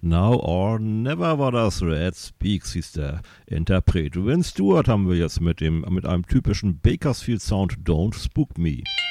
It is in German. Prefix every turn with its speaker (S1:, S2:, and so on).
S1: Now or Never war das. Red Speaks hieß der Interpret. Vince Stewart haben wir jetzt mit einem typischen Bakersfield Sound Don't Spook Me.